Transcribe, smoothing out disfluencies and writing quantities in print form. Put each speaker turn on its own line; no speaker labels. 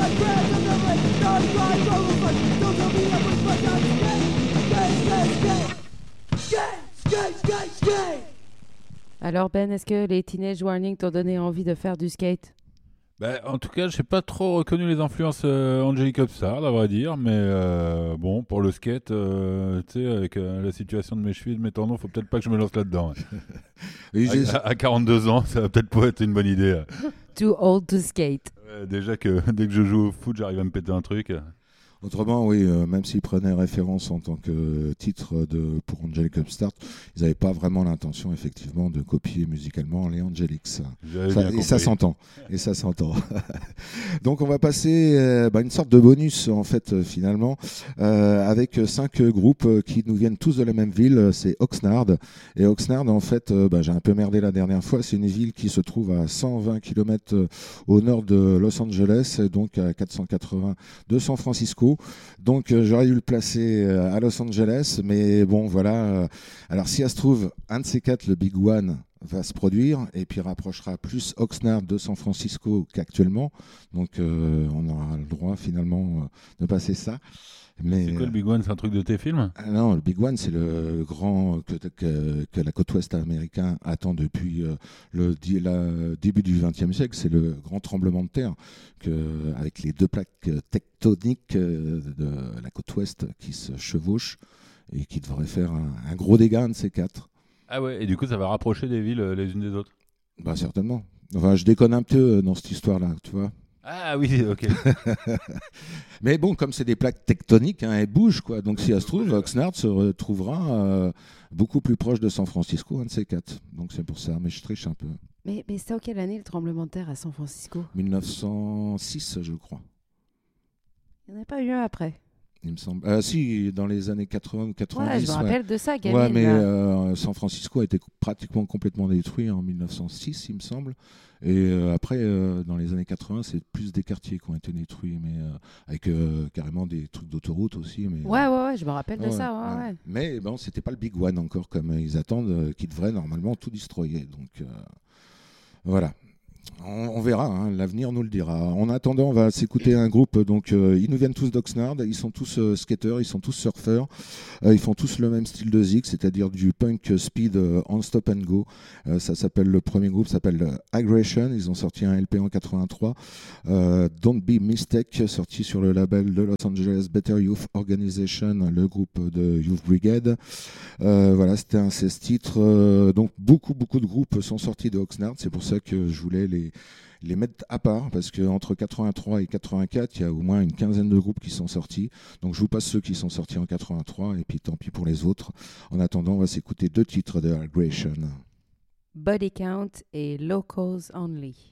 Alors Ben, est-ce que les Teenage Warning t'ont donné envie de faire du skate?
Bah, en tout cas, j'ai pas trop reconnu les influences Angelic Upstart, à vrai dire, mais bon, pour le skate, tu sais, avec la situation de mes chevilles, de mes tendons, faut peut-être pas que je me lance là-dedans.
Et
À 42 ans, ça va peut-être pas être une bonne idée.
Too old to skate.
Déjà que dès que je joue au foot, j'arrive à me péter un truc.
Autrement, oui, même s'ils prenaient référence en tant que titre pour Angelic Upstart, ils n'avaient pas vraiment l'intention, effectivement, de copier musicalement les Angelics. Ça s'entend. Et ça s'entend. Donc, on va passer une sorte de bonus, en fait, finalement, avec 5 groupes qui nous viennent tous de la même ville. C'est Oxnard. Et Oxnard, en fait, j'ai un peu merdé la dernière fois. C'est une ville qui se trouve à 120 km au nord de Los Angeles, donc à 480 de San Francisco. Donc j'aurais dû le placer à Los Angeles, mais bon voilà. Alors si ça se trouve, un de ces 4, le Big One, va se produire et puis rapprochera plus Oxnard de San Francisco qu'actuellement. Donc on aura le droit finalement de passer ça. Mais,
c'est quoi le Big One? C'est un truc de tes films?
Non, le Big One, c'est le grand que la côte ouest américaine attend depuis le début du XXe siècle. C'est le grand tremblement de terre avec les 2 plaques tectoniques de la côte ouest qui se chevauchent et qui devrait faire un gros dégât, un de ces 4.
Ah ouais, et du coup, ça va rapprocher des villes les unes des autres?
Bah certainement. Enfin, je déconne un peu dans cette histoire-là, tu vois.
Ah oui, ok.
Mais bon, comme c'est des plaques tectoniques, elles bougent, quoi. Donc si ça se trouve, Oxnard se retrouvera beaucoup plus proche de San Francisco, un de ces 4. Donc c'est pour ça, mais je triche un peu.
Mais c'était en quelle année le tremblement de terre à San Francisco?
1906, je crois.
Il n'y en a pas eu un après.
Il me semble. Si, dans les années 80 ou 90.
Ouais, je me rappelle de ça, gamine.
Ouais, mais San Francisco a été pratiquement complètement détruit en 1906, il me semble. Et après, dans les années 80, c'est plus des quartiers qui ont été détruits, mais avec carrément des trucs d'autoroute aussi. Mais,
ouais, je me rappelle de ça. Ouais.
Mais bon, c'était pas le Big One encore, comme ils attendent, qui devrait normalement tout destroyer. Donc voilà. On verra, hein, l'avenir nous le dira. En attendant, on va s'écouter un groupe. Donc, ils nous viennent tous d'Oxnard. Ils sont tous skateurs, ils sont tous surfeurs. Ils font tous le même style de zik, c'est-à-dire du punk speed on stop and go. Ça s'appelle, le premier groupe s'appelle Aggression. Ils ont sorti un LP en 83. Don't Be Mistake, sorti sur le label de Los Angeles Better Youth Organization, le groupe de Youth Brigade. Voilà, c'était un 16 titres. Donc, beaucoup de groupes sont sortis de Oxnard. C'est pour ça que je voulais les mettre à part, parce qu'entre 83 et 84, il y a au moins une quinzaine de groupes qui sont sortis. Donc je vous passe ceux qui sont sortis en 83, et puis tant pis pour les autres. En attendant, on va s'écouter 2 titres de Aggression.
Body Count et Locals Only.